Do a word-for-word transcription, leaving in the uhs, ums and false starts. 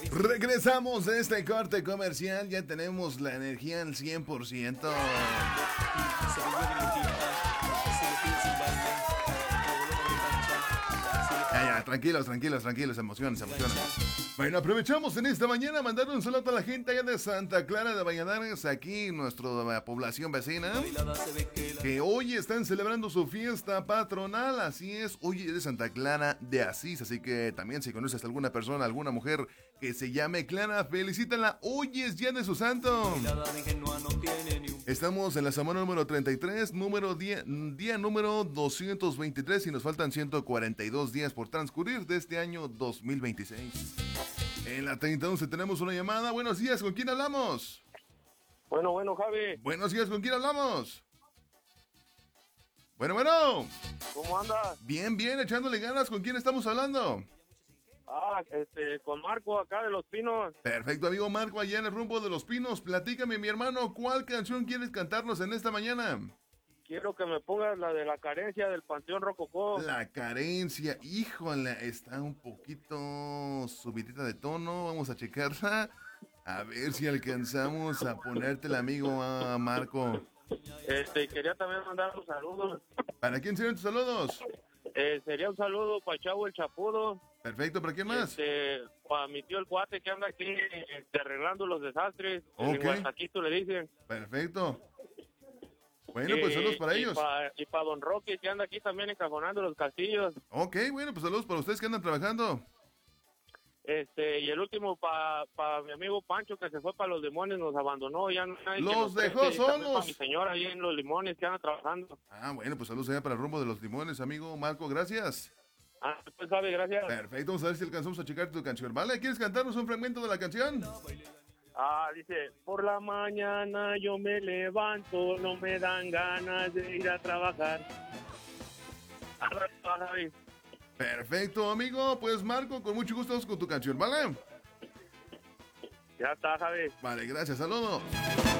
Regresamos de este corte comercial, ya tenemos la energía al cien por ciento. Ya, ya, tranquilos, tranquilos, tranquilos, emociones, emociones. Bueno, aprovechamos en esta mañana a mandar un saludo a la gente allá de Santa Clara de Valladares, aquí nuestra población vecina, que hoy están celebrando su fiesta patronal. Así es, hoy es de Santa Clara de Asís, así que también si conoces a alguna persona, alguna mujer que se llame Clara, felicítala, hoy es día de su santo. Estamos en la semana número treinta y tres, número día, día número doscientos veintitrés y nos faltan ciento cuarenta y dos días por transcurrir de este año dos mil veintiséis. En la treinta y once tenemos una llamada. Buenos días, ¿con quién hablamos? Bueno, bueno, Javi. Buenos días, ¿con quién hablamos? Bueno, bueno. ¿Cómo andas? Bien, bien, echándole ganas. ¿Con quién estamos hablando? Ah, este, con Marco acá de Los Pinos. Perfecto, amigo Marco, allá en el rumbo de Los Pinos. Platícame, mi hermano, ¿cuál canción quieres cantarnos en esta mañana? Quiero que me pongas la de La Carencia del Panteón Rococó. La Carencia, híjole, está un poquito subidita de tono. Vamos a checarla. A ver si alcanzamos a ponértela, amigo a Marco. Este, quería también mandar un saludo. ¿Para quién serían tus saludos? Eh, sería un saludo para Chavo el Chapudo. Perfecto, ¿para quién más? Este, para mi tío el Cuate que anda aquí este, arreglando los desastres. Ok. En Guasaquito le dicen. Perfecto. Bueno, pues saludos para y ellos. Pa, y para Don Roque que anda aquí también encajonando los castillos. Ok, bueno, pues saludos para ustedes que andan trabajando. Este, y el último para pa mi amigo Pancho que se fue para Los Limones, nos abandonó, ya no hay Los dejó solos. Para mi señora ahí en Los Limones que anda trabajando. Ah, bueno, pues saludos allá para el rumbo de Los Limones, amigo Marco, gracias. Ah, pues sabe, gracias. Perfecto, vamos a ver si alcanzamos a checar tu canción. ¿Vale? ¿Quieres cantarnos un fragmento de la canción? Ah, dice, por la mañana yo me levanto, no me dan ganas de ir a trabajar. A trabajar, Javi. Perfecto, amigo. Pues Marco, con mucho gusto vamos con tu canción, ¿vale? Ya está, Javi. Vale, gracias, saludos.